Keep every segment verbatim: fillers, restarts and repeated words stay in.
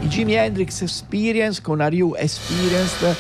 Jimi Hendrix Experience con Are You Experienced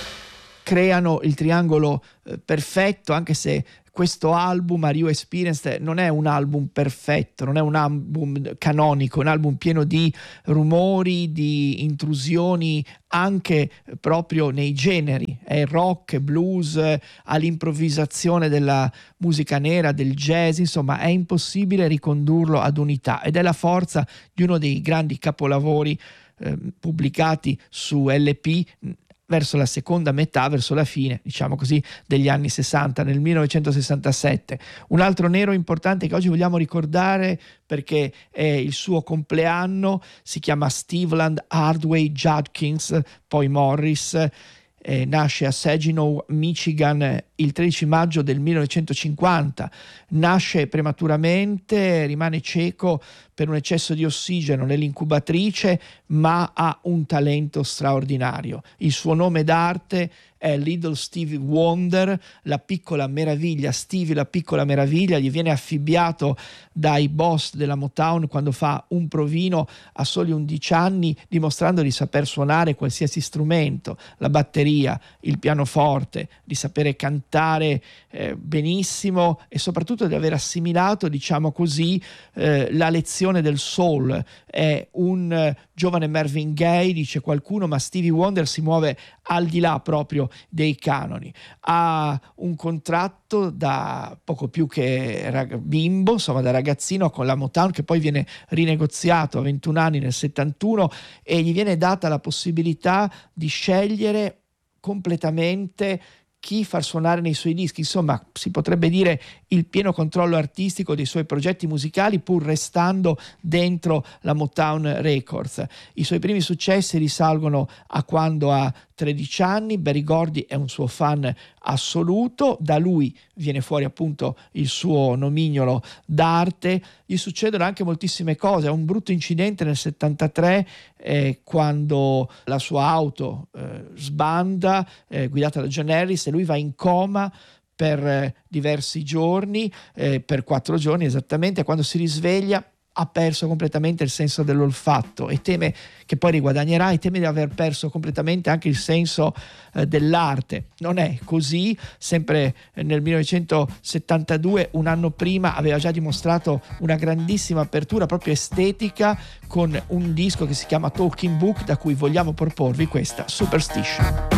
creano il triangolo eh, perfetto, anche se questo album, Are You Experienced, non è un album perfetto, non è un album canonico, è un album pieno di rumori, di intrusioni anche proprio nei generi, è rock, blues, all'improvvisazione della musica nera, del jazz, insomma è impossibile ricondurlo ad unità, ed è la forza di uno dei grandi capolavori eh, pubblicati su L P verso la seconda metà, verso la fine, diciamo così, degli anni sessanta, nel millenovecentosessantasette. Un altro nero importante che oggi vogliamo ricordare perché è il suo compleanno, si chiama Steveland Hardway Judkins, poi Morris, eh, nasce a Saginaw, Michigan, il tredici maggio del millenovecentocinquanta, nasce prematuramente, rimane cieco per un eccesso di ossigeno nell'incubatrice, ma ha un talento straordinario. Il suo nome d'arte è Little Stevie Wonder, la piccola meraviglia, Stevie la piccola meraviglia, gli viene affibbiato dai boss della Motown quando fa un provino a soli undici anni, dimostrando di saper suonare qualsiasi strumento, la batteria, il pianoforte, di sapere cantare eh, benissimo e soprattutto di aver assimilato, diciamo così, eh, la lezione del soul. È un eh, giovane Marvin Gaye, dice qualcuno, ma Stevie Wonder si muove al di là proprio dei canoni. Ha un contratto da poco più che rag- bimbo, insomma da ragazzino con la Motown, che poi viene rinegoziato a ventuno anni nel settantuno, e gli viene data la possibilità di scegliere completamente chi far suonare nei suoi dischi, insomma si potrebbe dire il pieno controllo artistico dei suoi progetti musicali, pur restando dentro la Motown Records. I suoi primi successi risalgono a quando ha tredici anni, Berry Gordy è un suo fan assoluto, da lui viene fuori appunto il suo nomignolo d'arte. Gli succedono anche moltissime cose, ha un brutto incidente nel settantatré eh, quando la sua auto eh, sbanda, eh, guidata da John Harris, e lui va in coma per eh, diversi giorni, eh, per quattro giorni esattamente. Quando si risveglia ha perso completamente il senso dell'olfatto e teme che poi riguadagnerà, e teme di aver perso completamente anche il senso eh, dell'arte. Non è così, sempre nel millenovecentosettantadue, un anno prima, aveva già dimostrato una grandissima apertura proprio estetica con un disco che si chiama Talking Book, da cui vogliamo proporvi questa Superstition.